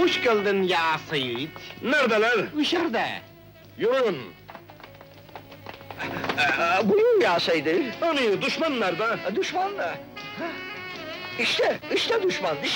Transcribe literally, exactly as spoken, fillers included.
Hoş geldin ya Seyit. Neredeler? Dışarıda. Yürüyün! Ee, buyur ya Seydi. Hani düşman nerede? Düşman da. İşte, işte düşman.